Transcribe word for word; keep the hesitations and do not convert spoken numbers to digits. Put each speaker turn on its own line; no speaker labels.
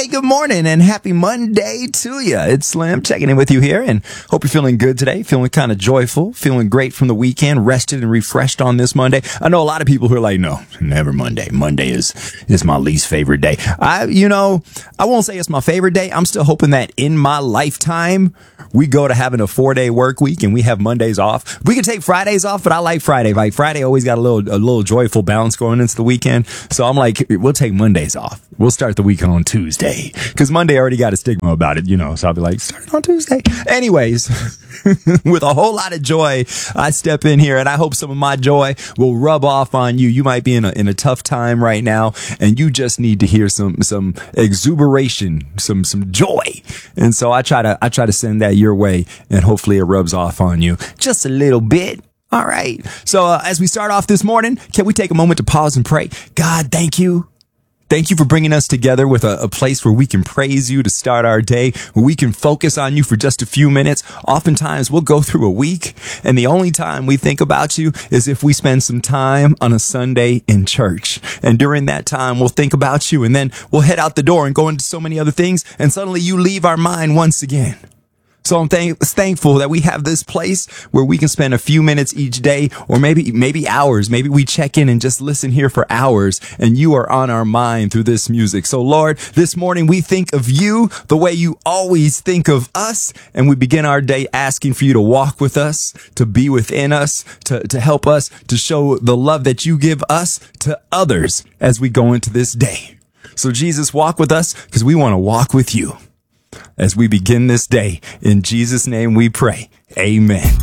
good morning and happy Monday to you. It's Slim checking in with you here and hope you're feeling good today, feeling kind of joyful, feeling great from the weekend, rested and refreshed on this Monday. I know a lot of people who are like, no, never Monday. Monday is, is my least favorite day. I, you know, I won't say it's my favorite day. I'm still hoping that in my lifetime, we go to having a four day work week and we have Mondays off. We can take Fridays off, but I like Friday. Like Friday always got a little, a little joyful bounce going into the weekend. So I'm like, we'll take Mondays off. We'll start the weekend on Tuesday because Monday already got a stigma about it, you know, so I'll be like, start it on Tuesday. Anyways, with a whole lot of joy, I step in here and I hope some of my joy will rub off on you. You might be in a, in a tough time right now and you just need to hear some, some exuberation, some, some joy. And so I try to, I try to send that your way and hopefully it rubs off on you just a little bit. All right. So uh, as we start off this morning, can we take a moment to pause and pray? God, thank you. Thank you for bringing us together with a, a place where we can praise you to start our day, where we can focus on you for just a few minutes. Oftentimes we'll go through a week and the only time we think about you is if we spend some time on a Sunday in church. And during that time, we'll think about you and then we'll head out the door and go into so many other things. And suddenly you leave our mind once again. So I'm thank- thankful that we have this place where we can spend a few minutes each day or maybe, maybe hours. Maybe we check in and just listen here for hours and you are on our mind through this music. So Lord, this morning we think of you the way you always think of us. And we begin our day asking for you to walk with us, to be within us, to, to help us, to show the love that you give us to others as we go into this day. So Jesus, walk with us because we want to walk with you. As we begin this day, in Jesus' name we pray. Amen.